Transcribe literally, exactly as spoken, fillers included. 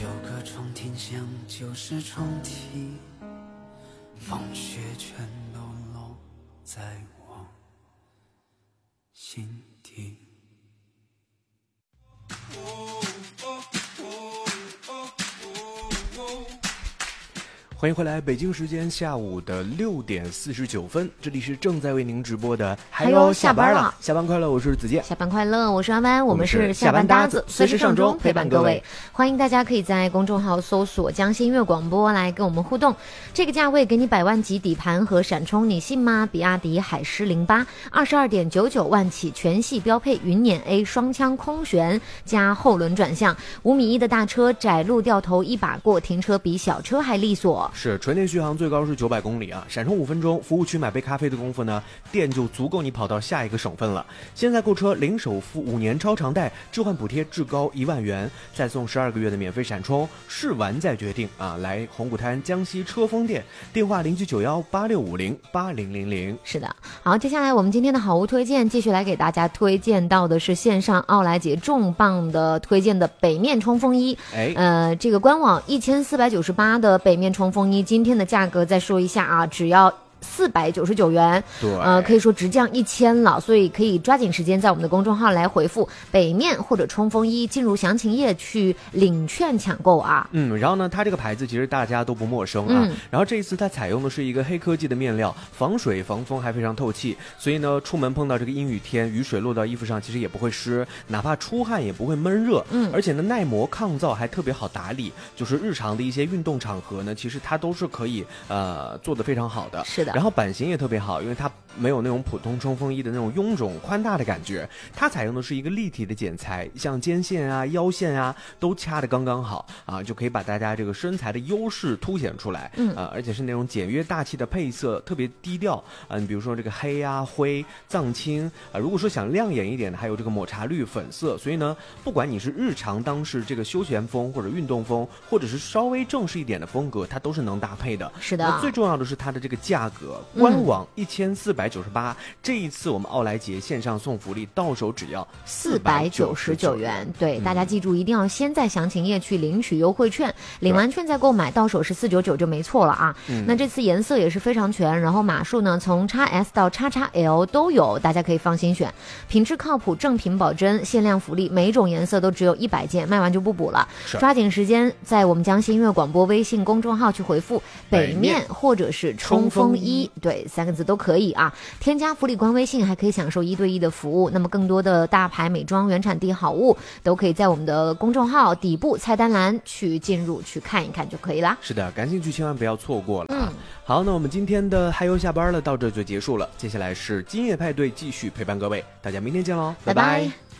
九个重听响就是重提，风雪全都落在我心底。 欢迎回来，北京时间下午的六点四十九分，这里是正在为您直播的还有下班了，下班快乐，我是子健， 下班快乐，我是安安，我们是下班搭子，随时上钟陪伴各位。欢迎大家可以在公众号搜索江西音乐广播来跟我们互动。这个价位给你百万级底盘和闪充，你信吗？比亚迪海狮零八二十二点九九万起，全系标配云辇 A 双腔空悬加后轮转向，五米一的大车，窄路掉头一把过，停车比小车还利索。 是纯电续航最高是九百公里啊，闪充五分钟，服务区买杯咖啡的功夫呢，电就足够你跑到下一个省份了。现在购车零首付，五年超长贷，置换补贴至高一万元，再送十二个月的免费闪充，试完再决定啊！来红谷滩江西车丰店，电话零七九幺八六五零八零零零。 是的，好，接下来我们今天的好物推荐，继续来给大家推荐到的是线上奥莱姐重磅的推荐的北面冲锋衣。哎，呃，这个官网一千四百九十八的北面冲锋衣，今天的价格再说一下啊，只要四百九十九元， 对， 呃，可以说直降一千了，所以可以抓紧时间在我们的公众号来回复北面或者冲锋衣，进入详情页去领券抢购啊。 嗯，然后呢，它这个牌子其实大家都不陌生啊。嗯、然后这一次它采用的是一个黑科技的面料，防水防风还非常透气，所以呢，出门碰到这个阴雨天，雨水落到衣服上其实也不会湿，哪怕出汗也不会闷热。嗯，而且呢，耐磨抗造还特别好打理，就是日常的一些运动场合呢，其实它都是可以呃做得非常好的。 是的。 然后版型也特别好，因为它没有那种普通冲锋衣的那种臃肿宽大的感觉，它采用的是一个立体的剪裁，像肩线啊腰线啊都掐得刚刚好啊，就可以把大家这个身材的优势凸显出来。嗯啊，而且是那种简约大气的配色，特别低调啊。你比如说这个黑啊灰藏青啊，如果说想亮眼一点的，还有这个抹茶绿粉色。所以呢，不管你是日常当是这个休闲风或者运动风，或者是稍微正式一点的风格，它都是能搭配的。 是的， 那最重要的是它的这个价格，官网一千四百九十八，这一次我们奥莱节线上送福利，到手只要四百九十九元。对、嗯，大家记住，一定要先在详情页去领取优惠券，领完券再购买，到手是四百九十九就没错了啊、嗯。那这次颜色也是非常全，然后码数呢从 X S 到 X X L 都有，大家可以放心选，品质靠谱，正品保真，限量福利，每种颜色都只有一百件，卖完就不补了。抓紧时间在我们江西音乐广播微信公众号去回复北面或者是冲锋衣，对，三个字都可以啊。添加福利官微信还可以享受一对一的服务。那么更多的大牌美妆原产地好物都可以在我们的公众号底部菜单栏去进入去看一看就可以啦。 是的，感兴趣千万不要错过了啊。嗯、好，那我们今天的嗨哟下班了，到这就结束了。接下来是今夜派对继续陪伴各位，大家明天见喽，拜拜。拜拜。